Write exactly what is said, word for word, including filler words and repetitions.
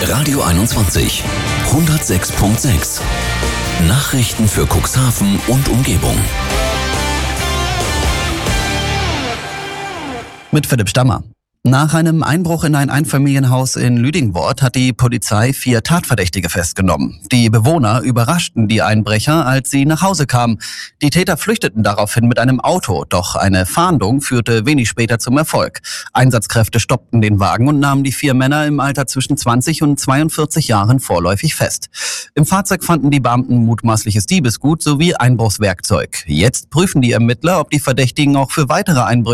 Radio einundzwanzig, hundertsechs Komma sechs. Nachrichten für Cuxhaven und Umgebung. Mit Philipp Stammer. Nach einem Einbruch in ein Einfamilienhaus in Lüdingwort hat die Polizei vier Tatverdächtige festgenommen. Die Bewohner überraschten die Einbrecher, als sie nach Hause kamen. Die Täter flüchteten daraufhin mit einem Auto, doch eine Fahndung führte wenig später zum Erfolg. Einsatzkräfte stoppten den Wagen und nahmen die vier Männer im Alter zwischen zwanzig und zweiundvierzig Jahren vorläufig fest. Im Fahrzeug fanden die Beamten mutmaßliches Diebesgut sowie Einbruchswerkzeug. Jetzt prüfen die Ermittler, ob die Verdächtigen auch für weitere Einbrüche